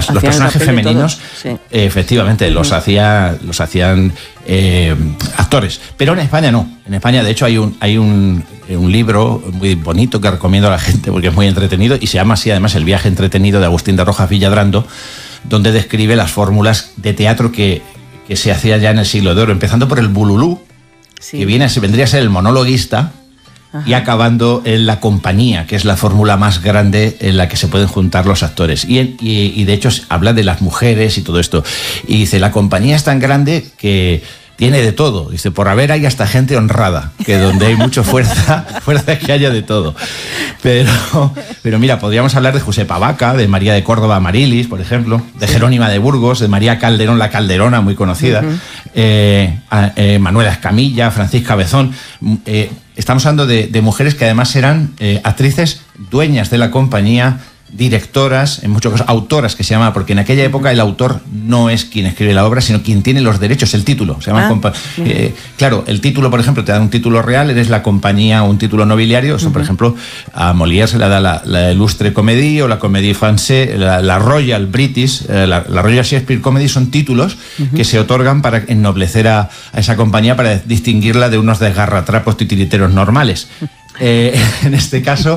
personajes femeninos, sí. Efectivamente, los hacían actores. Pero en España no. En España, de hecho, hay un libro muy bonito que recomiendo a la gente porque es muy entretenido y se llama así, además, El viaje entretenido de Agustín de Rojas Villadrando, donde describe las fórmulas de teatro que se hacía ya en el siglo de oro, empezando por el bululú, sí, que vendría a ser el monologuista. Ajá. Y acabando en la compañía, que es la fórmula más grande en la que se pueden juntar los actores. Y de hecho habla de las mujeres y todo esto. Y dice, la compañía es tan grande que tiene de todo. Dice, por haber hay hasta gente honrada, que donde hay mucha fuerza que haya de todo. Pero mira, podríamos hablar de Josepa Vaca, de María de Córdoba Amarilis, por ejemplo, de Jerónima de Burgos, de María Calderón la Calderona, muy conocida, Manuela Escamilla, Francisca Bezón. Estamos hablando de mujeres que además eran actrices dueñas de la compañía, directoras, en muchos casos autoras, que se llama, porque en aquella época el autor no es quien escribe la obra, sino quien tiene los derechos, el título. Se llama claro, el título, por ejemplo, te da un título real, eres la compañía o un título nobiliario. Eso, por ejemplo, a Molière se le da la Illustre Comédie o la Comédie Française, la Royal British, la Royal Shakespeare Comedy, son títulos que se otorgan para ennoblecer a esa compañía, para distinguirla de unos desgarratrapos titiriteros normales. En este caso,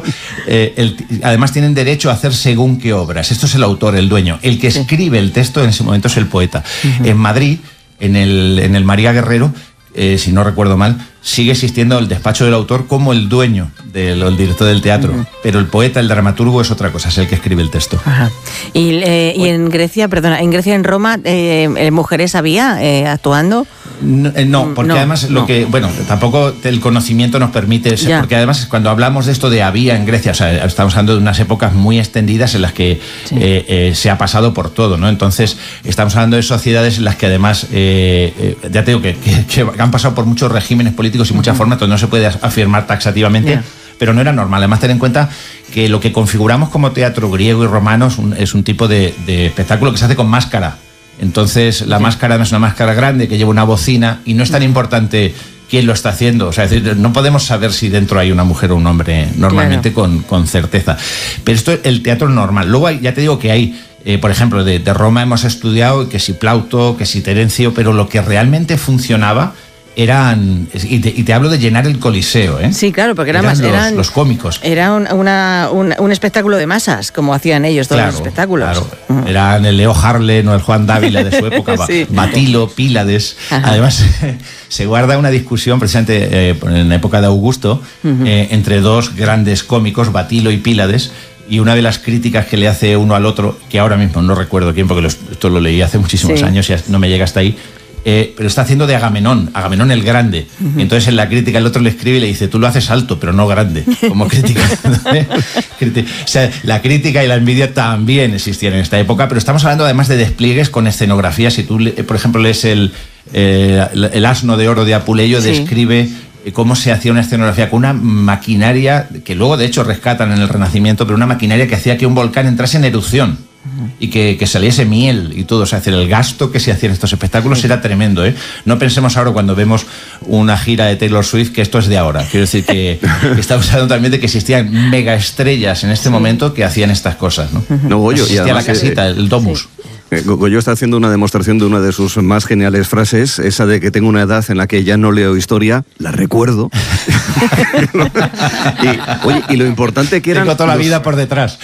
además tienen derecho a hacer según qué obras. Esto es el autor, el dueño. El que escribe el texto en ese momento es el poeta. En Madrid, en el María Guerrero, si no recuerdo mal, sigue existiendo el despacho del autor como el dueño del director del teatro, pero el poeta, el dramaturgo, es otra cosa, es el que escribe el texto. Ajá. Y en Grecia, en Roma, ¿mujeres había actuando? No, porque además tampoco el conocimiento nos permite, porque además cuando hablamos de esto de había en Grecia, o sea, estamos hablando de unas épocas muy extendidas en las que se ha pasado por todo, ¿no? Entonces estamos hablando de sociedades en las que además, ya te digo que han pasado por muchos regímenes políticos y muchas formas, entonces no se puede afirmar taxativamente, pero no era normal. Además, ten en cuenta que lo que configuramos como teatro griego y romano es un tipo de espectáculo que se hace con máscara. Entonces la máscara no es una máscara grande que lleva una bocina y no es tan importante quién lo está haciendo. O sea, es decir, no podemos saber si dentro hay una mujer o un hombre normalmente con certeza. Pero esto es el teatro normal. Luego ya te digo que hay, por ejemplo, de Roma hemos estudiado que si Plauto, que si Terencio, pero lo que realmente funcionaba eran, y te hablo de llenar el Coliseo, ¿eh? Sí, claro, porque eran los cómicos. Era un espectáculo de masas, como hacían ellos todos los espectáculos. Claro. Eran el Leo Harlem o el Juan Dávila de su época, Batilo, Pílades. Ajá. Además, se guarda una discusión precisamente en la época de Augusto entre dos grandes cómicos, Batilo y Pílades. Y una de las críticas que le hace uno al otro, que ahora mismo no recuerdo quién, porque esto lo leí hace muchísimos años y no me llega hasta ahí, pero está haciendo de Agamenón el Grande. Y entonces en la crítica el otro le escribe y le dice, tú lo haces alto, pero no grande, como crítica. O sea, la crítica y la envidia también existían en esta época, pero estamos hablando además de despliegues con escenografía. Si tú, por ejemplo, lees el Asno de Oro de Apuleyo, describe cómo se hacía una escenografía con una maquinaria que luego de hecho rescatan en el Renacimiento, pero una maquinaria que hacía que un volcán entrase en erupción y que saliese miel y todo. O sea, el gasto que se hacía en estos espectáculos era tremendo, ¿eh? No pensemos ahora cuando vemos una gira de Taylor Swift que esto es de ahora. Quiero decir que estamos hablando también de que existían mega estrellas en este momento que hacían estas cosas, ¿no? Existía la casita, el domus. Goyo está haciendo una demostración de una de sus más geniales frases, esa de que tengo una edad en la que ya no leo historia, la recuerdo. y lo importante que eran... Tengo toda la vida por detrás.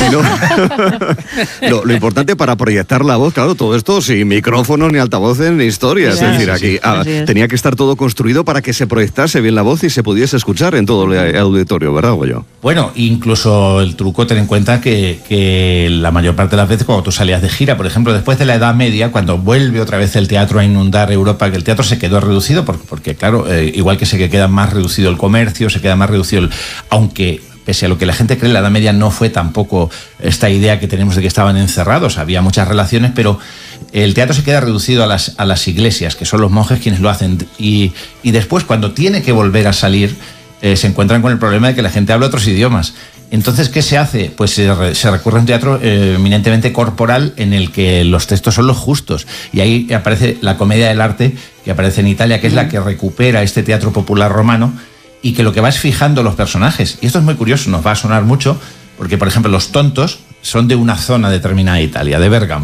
Lo importante para proyectar la voz, claro, todo esto sin micrófonos, ni altavoces, ni historias. Es decir, aquí tenía que estar todo construido para que se proyectase bien la voz y se pudiese escuchar en todo el auditorio, ¿verdad, Goyo? Bueno, incluso el truco, ten en cuenta que la mayor parte de las veces cuando tú salías de gira, por ejemplo, después de la Edad Media, cuando vuelve otra vez el teatro a inundar Europa, que el teatro se quedó reducido, porque claro, igual que se queda más reducido el comercio, se queda más reducido aunque pese a lo que la gente cree, la Edad Media no fue tampoco esta idea que tenemos de que estaban encerrados, había muchas relaciones, pero el teatro se queda reducido a las iglesias, que son los monjes quienes lo hacen, y después cuando tiene que volver a salir, se encuentran con el problema de que la gente habla otros idiomas. Entonces, ¿qué se hace? Pues se recurre a un teatro eminentemente corporal en el que los textos son los justos. Y ahí aparece la comedia del arte, que aparece en Italia, que es la que recupera este teatro popular romano y que lo que va es fijando los personajes. Y esto es muy curioso, nos va a sonar mucho, porque, por ejemplo, los tontos son de una zona determinada de Italia, de Bérgamo.